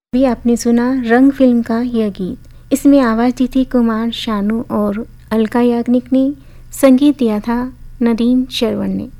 अभी आपने सुना रंग फिल्म का यह गीत। इसमें आवाज़ दी थी कुमार शानू और अलका याग्निक ने, संगीत दिया था नदीम श्रवण ने।